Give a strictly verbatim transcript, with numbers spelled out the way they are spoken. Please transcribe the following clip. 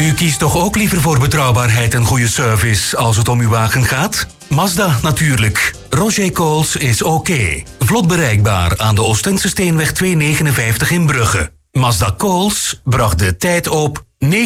U kiest toch ook liever voor betrouwbaarheid en goede service als het om uw wagen gaat? Mazda natuurlijk. Roger Coles is oké. Okay. Vlot bereikbaar aan de Oostense Steenweg tweehonderdnegenenvijftig in Brugge. Mazda Coles bracht de tijd op